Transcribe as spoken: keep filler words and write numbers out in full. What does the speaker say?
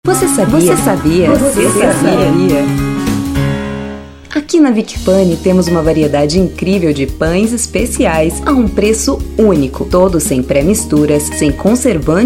Você sabia? Você sabia? Você sabia? Aqui na Vicpane temos uma variedade incrível de pães especiais a um preço único, todos sem pré-misturas, sem conservantes